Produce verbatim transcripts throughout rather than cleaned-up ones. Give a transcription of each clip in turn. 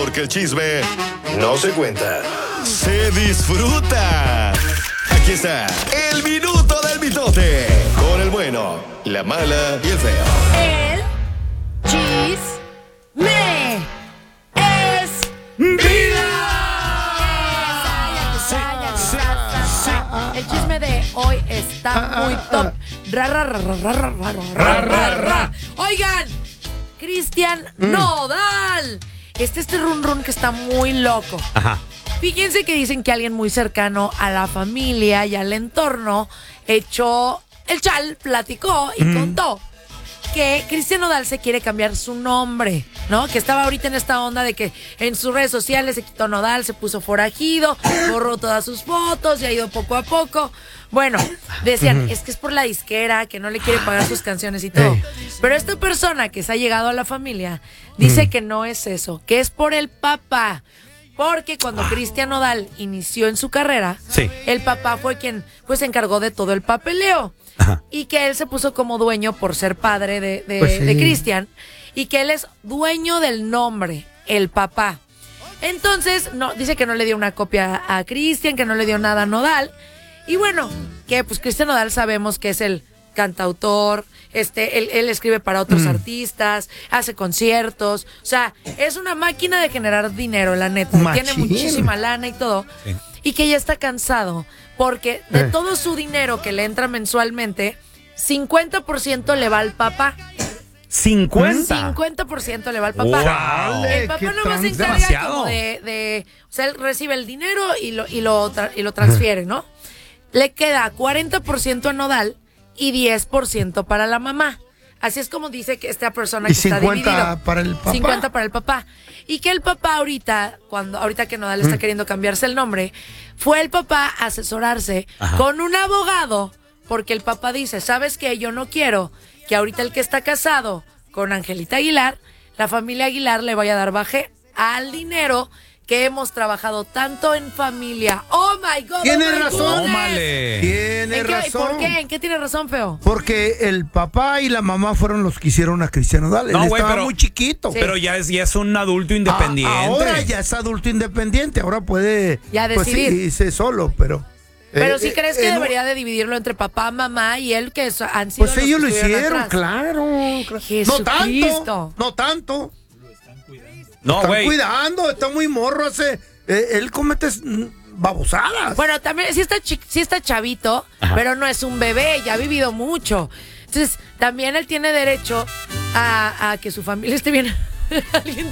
Porque el chisme no se cuenta, se disfruta. Aquí está el minuto del mitote. Con el bueno, la mala y el feo. El chisme es vida. El chisme de hoy está muy top. Ra, ra, ra, ra, ra, ra, ra, ra, ra. Oigan, Cristian Nodal. Este este run run que está muy loco. Ajá. Fíjense que dicen que alguien muy cercano a la familia y al entorno echó el chal, platicó y mm. contó que Cristian Nodal se quiere cambiar su nombre, ¿no? Que estaba ahorita en esta onda de que en sus redes sociales se quitó Nodal, se puso forajido, borró todas sus fotos y ha ido poco a poco. Bueno, decían, es que es por la disquera, que no le quiere pagar sus canciones y todo. Pero esta persona que se ha llegado a la familia dice que no es eso, que es por el papá. Porque cuando Cristian Nodal inició en su carrera, sí. el papá fue quien pues se encargó de todo el papeleo. Ajá. Y que él se puso como dueño por ser padre de, de, pues sí. de Cristian. Y que él es dueño del nombre, el papá. Entonces, no, dice que no le dio una copia a Cristian, que no le dio nada a Nodal. Y bueno, que pues Cristian Nodal sabemos que es el cantautor, este, él, él escribe para otros mm. artistas, hace conciertos, o sea, es una máquina de generar dinero, la neta, Machín. Tiene muchísima lana y todo, sí. y que ya está cansado, porque de eh. todo su dinero que le entra mensualmente, cincuenta por ciento le va al papá. ¿cincuenta? cincuenta por ciento le va al papá. Wow. El papá nomás se encarga demasiado. como de, de, o sea, él recibe el dinero y lo, y lo, tra- y lo transfiere, ¿no? Le queda cuarenta por ciento a Nodal y diez por ciento para la mamá. Así es como dice que esta persona que y está dividido. cincuenta para el papá. cincuenta para el papá. Y que el papá ahorita, cuando ahorita que Nodal está mm. queriendo cambiarse el nombre, fue el papá a asesorarse Ajá. con un abogado, porque el papá dice, ¿sabes qué? Yo no quiero que ahorita el que está casado con Angelita Aguilar, la familia Aguilar le vaya a dar baje al dinero que hemos trabajado tanto en familia. ¡Oh, my God! Tiene oh razón. Tiene ¿En qué, razón. ¿Por qué? ¿En qué tiene razón, feo? Porque el papá y la mamá fueron los que hicieron a Cristian Nodal. Él No, güey, estaba pero- muy chiquito. Sí. Pero ya es, ya es un adulto independiente. A- ahora ya es adulto independiente. Ahora puede Ya pues, decidir. sí, irse solo, pero... Pero eh, sí eh, crees que eh, debería de dividirlo entre papá, mamá y él, que so- han sido Pues los ellos que lo estuvieron hicieron, atrás. claro. claro. No tanto, Jesucristo. no tanto. No, Están güey. cuidando, está muy morro. Hace, eh, él comete mm, babosadas. Bueno, también sí está, chi- sí está chavito, Ajá. pero no es un bebé, ya ha vivido mucho. Entonces, también él tiene derecho a, a que su familia esté bien. Alguien-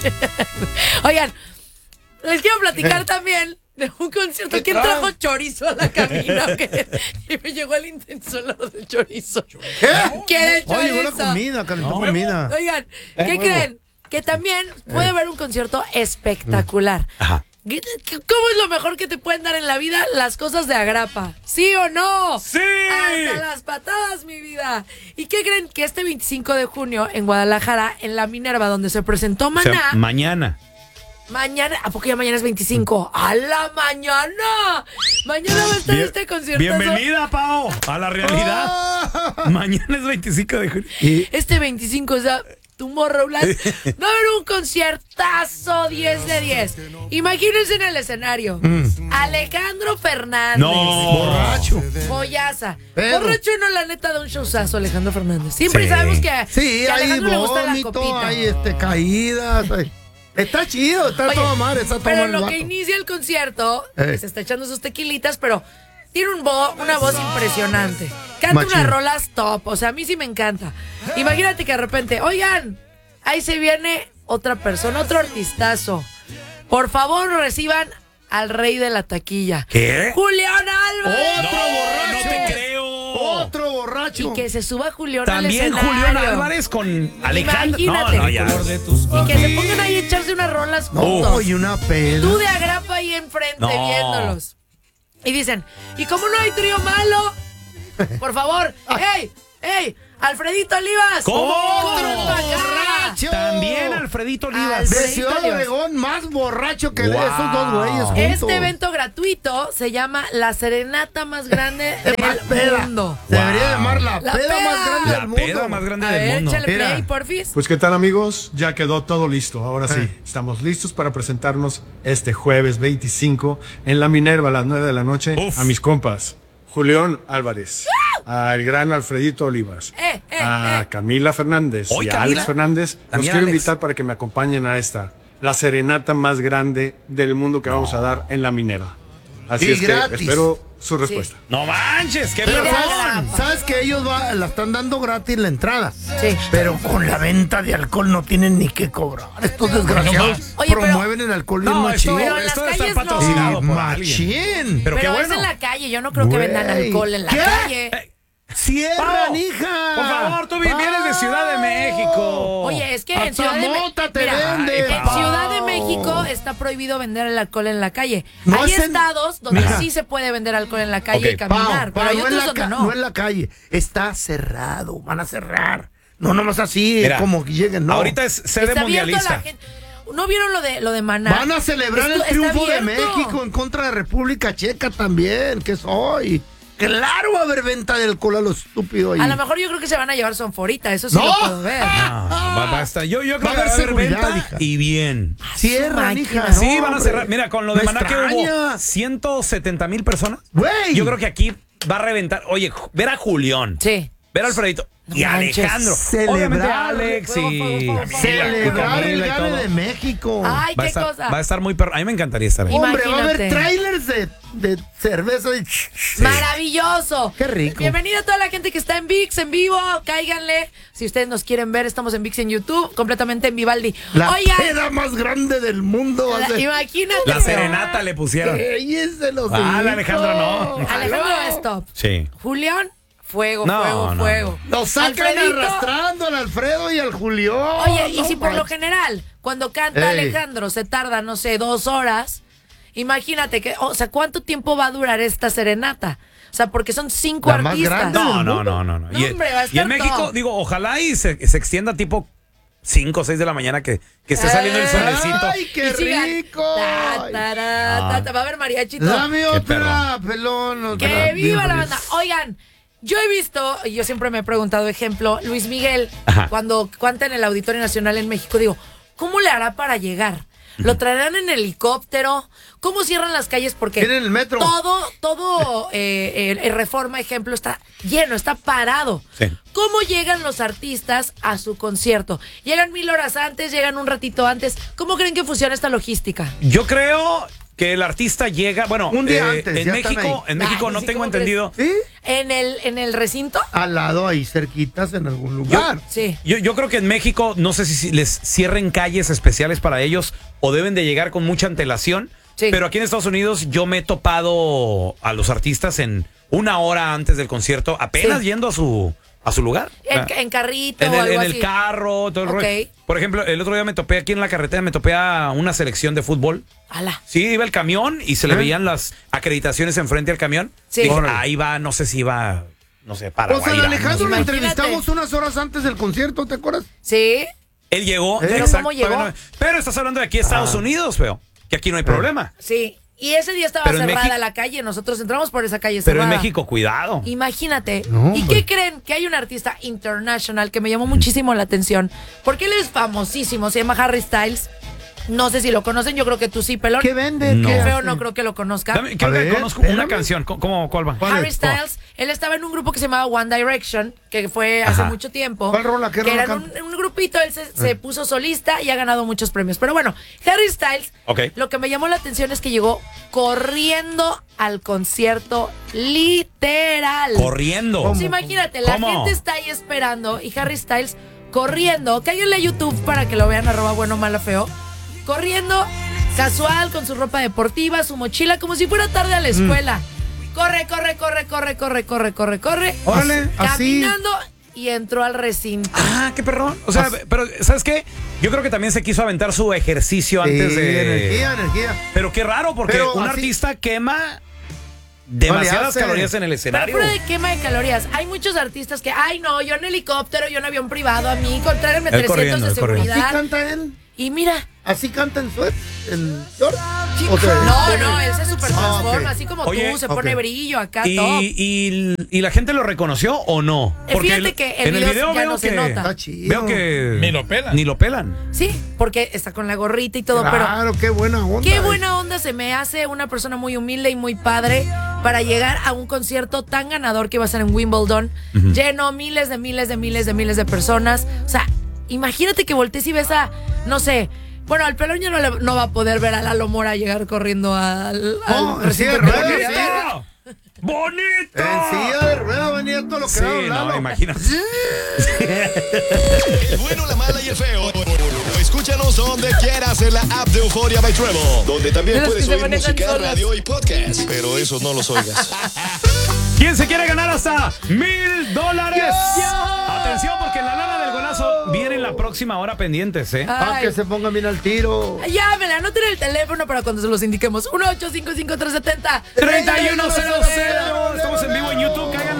Oigan, les quiero platicar también de un concierto. ¿Quién trae? trajo chorizo a la cabina? Y me llegó el intenso olor de chorizo. ¿Qué? ¿Quiere Oh, llegó la chorizo? comida, calentó No. comida. Oigan, ¿qué Eh, creen? Que también puede haber un concierto espectacular. Ajá. ¿Qué- qué- ¿Cómo es lo mejor que te pueden dar en la vida? Las cosas de agrapa. ¿Sí o no? ¡Sí! Hasta las patadas, mi vida. ¿Y qué creen? Que este veinticinco de junio en Guadalajara, en la Minerva, donde se presentó O Maná, sea, mañana. mañana, ¿a poco ya mañana es veinticinco? ¡A la mañana! Mañana va a estar Bien- este concierto. Bienvenida, Pao, a la realidad. Ah. Mañana es veinticinco de junio. Y- Este veinticinco, o sea, Tomorrowland, va a haber un conciertazo diez de diez. Imagínense en el escenario. Mm. Alejandro Fernández. No. Borracho. Boyaza. Pero- Borracho no, la neta, da un showzazo Alejandro Fernández. Siempre Sí. sabemos que, Sí, que a hay Alejandro le gusta la vómito, copita. hay este, caídas. hay- Está chido, está Oye, toda madre, está todo pero mal en el lo que vato. inicia el concierto, Eh. se está echando sus tequilitas, pero tiene un vo- una voz impresionante. Canta Machín. unas rolas top, o sea, a mí sí me encanta. Imagínate que de repente, oigan, ahí se viene otra persona, otro artistazo. Por favor, reciban al rey de la taquilla. ¿Qué? ¡Julián Álvarez! Otro borracho. No te creo. Otro borracho. Y que se suba Julián También al escenario. Julián Álvarez con Alejandro. Imagínate. No, no, ya. Y que se pongan ahí a echarse unas rolas juntos. No, y una peda. Tú de agrapa ahí enfrente No. viéndolos. Y dicen, ¿y cómo no hay trío malo? Por favor, ¡ey! ¡ey! Alfredito Olivas. ¿Cómo? ¡Corre pa' acá! ¡Borracho! También Alfredito Olivas. Alfredito De Ciudad Olivas. Obregón, más borracho que Wow. esos dos güeyes juntos. Este evento gratuito se llama la serenata más grande Más del peda. mundo. Debería Wow. llamar la, La peda peda. más grande La del mundo. peda más grande A del ver, mundo. échale Mira. play, porfis. Pues qué tal amigos, ya quedó todo listo. Ahora sí, Eh. estamos listos para presentarnos este jueves veinticinco en la Minerva a las nueve de la noche Uf. a mis compas, Julián Álvarez, al gran Alfredito Olivas, Eh, eh, a eh. Camila Fernández Hoy, y a Camila. Alex Fernández. Los También quiero Alex. invitar para que me acompañen a esta, la serenata más grande del mundo que vamos a dar en la Minerva. Así Y es gratis. que espero su respuesta. No manches, qué Pero perrón. ¿sabes, sabes que ellos va- la están dando gratis la entrada? Sí. Pero con la venta de alcohol no tienen ni que cobrar. Estos desgraciados Oye, pero- promueven el alcohol bien No, machín. esto, Pero en esto las debe estar calles no. patrocinado Y por alguien. machín. Pero, Pero qué es bueno. en la calle. Yo no creo que Güey. vendan alcohol en la ¿Qué? calle. Eh, Cierran, Pau, hija. por favor, tú vienes de Ciudad de México. Oye, es que en Hasta Ciudad de mota México. te venden, En Pau. Ciudad de México está prohibido vender el alcohol en la calle. No hay es en- estados donde Mira. sí se puede vender alcohol en la calle Ok, y caminar. Pau, pero hay Pau, no, en otros la donde ca- no. no en la calle. Está cerrado. Van a cerrar. No, nomás así, Mira, como que lleguen. No. Ahorita es sede Está abierto a mundialista. la gente. ¿No vieron lo de lo de Maná? Van a celebrar Esto el triunfo está de abierto. México en contra de República Checa también, que es hoy. Claro, va a haber venta de alcohol a lo estúpido ahí. A lo mejor yo creo que se van a llevar sonforita, eso sí ¡No! lo puedo ver. No, va, va a estar. Yo, yo creo Va a que va haber a haber seguridad, venta hija. y bien. Cierran, Su hija. máquina. no, Sí, van a hombre. cerrar. Mira, con lo de Me Maná que hubo extraña. ciento setenta mil personas. Güey. Yo creo que aquí va a reventar. Oye, ju- ver a Julián, Sí. ver a Alfredito y a manches. Alejandro. Celebrar. Obviamente a Alex Fuego, y fuego, fuego, Camila, Celebrar y el Camila y gane todo. de México. Ay, Va a, qué estar, cosa. va a estar muy perro. A mí me encantaría estar ahí. Hombre, va a haber Imagínate. trailers de, de cerveza. De... Maravilloso. Qué rico. Bienvenida a toda la gente que está en VIX en vivo. Cáiganle. Si ustedes nos quieren ver, estamos en VIX en YouTube, completamente en Vivaldi. La Oigan, peda más grande del mundo. va a la- ser. imagínate. La serenata le pusieron. Reyes de los Ah, la hijos. Alejandra no. Alejandro, stop. Sí. Julián, fuego, No, fuego, no, fuego. Nos sacan Alfredito, arrastrando al Alfredo y al Julián. Oye, y No si por lo manches. general, cuando canta Ey. Alejandro se tarda, no sé, dos horas, imagínate que, o sea, ¿cuánto tiempo va a durar esta serenata? O sea, porque son cinco La más artistas. grande. No, no, no, no. no. No, Y, hombre, va a y en estar México, todo. digo, ojalá y se, se extienda tipo cinco o seis de la mañana que, que esté saliendo el Eh. solecito. ¡Ay, qué Y sigan, rico! ta, tará, Ah. ta, ta, va a haber mariachi y todo. Dame Qué otra, pelón. otra. ¡Que viva Bien la feliz. banda! Oigan, yo he visto, y yo siempre me he preguntado, ejemplo, Luis Miguel, Ajá. cuando canta en el Auditorio Nacional en México, digo, ¿cómo le hará para llegar? ¿Lo traerán en helicóptero? ¿Cómo cierran las calles? Porque Viene en el metro. todo, todo eh, el, el Reforma, ejemplo, está lleno, está parado. Sí. ¿Cómo llegan los artistas a su concierto? ¿Llegan mil horas antes? ¿Llegan un ratito antes? ¿Cómo creen que funciona esta logística? Yo creo que el artista llega, bueno, Un día eh, antes, en ya están México, ahí. en México Ay, no sí, tengo ¿cómo crees? entendido. ¿Sí? ¿En el, en el recinto? Al lado ahí, cerquitas, en algún Yo, lugar. Sí. yo, yo creo que en México, no sé si si les cierren calles especiales para ellos o deben de llegar con mucha antelación. Sí. Pero aquí en Estados Unidos yo me he topado a los artistas en una hora antes del concierto, apenas Sí. yendo a su, a su lugar. En, Ah, en carrito en o el, algo en así. el carro, todo el Ok. rollo. Por ejemplo, el otro día me topé aquí en la carretera, me topé a una selección de fútbol. Ala. Sí, iba el camión y se le ¿Eh? veían las acreditaciones enfrente al camión. Sí. Dije, Órale. ahí va, no sé si iba, no sé, para O sea, Guayra, Alejandro no lo sé. Imagínate. entrevistamos unas horas antes del concierto, ¿te acuerdas? Sí. Él llegó, ¿Eh? ¿Pero exacto, cómo llegó? todavía no- pero estás hablando de aquí, Estados Ah. Unidos, feo. Que aquí no hay problema. Sí. Y ese día estaba Pero en cerrada México- la calle. Nosotros entramos por esa calle Pero cerrada. en México, cuidado. Imagínate. No, ¿Y hombre. qué creen? Que hay un artista international que me llamó muchísimo la atención. Porque él es famosísimo. Se llama Harry Styles. No sé si lo conocen. Yo creo que tú sí, pelón. ¿Qué vende? No. ¿Qué Feo hace? no creo que lo conozca. Dame- creo A que ver, conozco una espérame. canción. ¿Cómo- ¿Cómo, cuál va? ¿Cuál Harry es? Styles, él estaba en un grupo que se llamaba One Direction, que fue hace Ajá. mucho tiempo. ¿Cuál rola? ¿Qué que rola era un, canta? un grupito, él se, se puso solista y ha ganado muchos premios. Pero bueno, Harry Styles, Ok. lo que me llamó la atención es que llegó corriendo al concierto, literal. Corriendo. Pues imagínate, la ¿Cómo? gente está ahí esperando y Harry Styles corriendo. Cáiganle a YouTube para que lo vean, arroba bueno, malo, feo. Corriendo, casual, con su ropa deportiva, su mochila, como si fuera tarde a la escuela. Corre, corre, corre, corre, corre, corre, corre, corre. Órale, así. Caminando y entró al recinto. Ah, qué perrón. O sea, pero ¿sabes qué? Yo creo que también se quiso aventar su ejercicio Sí, antes de... energía, energía. Pero qué raro, porque Pero un así- artista quema demasiadas hace. calorías en el Pero escenario. fuera de quema de calorías, hay muchos artistas que, ay no, yo en helicóptero, yo en avión privado, a mí, tráiganme Él trescientos corriendo, de él corriendo. ¿Así seguridad. canta él? Y mira, ¿Así canta en Suez? ¿En York? ¿O sea, no, pone- no, él se super transforma, Ah, ok. así como Oye, tú, se ok. pone brillo acá, Y, top. y, y la gente lo reconoció o no? Eh, fíjate el- que el en el video video ya veo no se que nota. Está chido. veo que Ni lo pelan. Ni lo pelan. Sí, porque está con la gorrita y todo, pero Claro, qué buena onda. qué buena onda se me hace una persona muy humilde y muy padre para llegar a un concierto tan ganador que va a ser en Wimbledon, lleno, miles de miles de miles de miles de personas. O sea, imagínate que voltees y ves a, no sé, bueno, al pelón ya no, le- no va a poder ver a Lalo Mora llegar corriendo al, al No, en silla de recinto ruedas, ferial. ¡Bonito! En silla de ruedas venía todo lo que Sí, daba Lalo. no, imagínate. El bueno, la mala y el feo. Escúchanos donde quieras en la app de Euforia by Treble, donde también De los puedes que se oír manejan música, solas. radio y podcast. Pero esos no los oigas. ¿Quién se quiere ganar hasta mil dólares? Atención, porque la lana del golazo viene en la próxima hora pendientes, ¿eh? Para Ay. que se ponga bien al tiro. Llámenle, anoten el teléfono para cuando se los indiquemos. uno ocho cinco cinco tres siete cero treinta y uno cero cero. Estamos en vivo en YouTube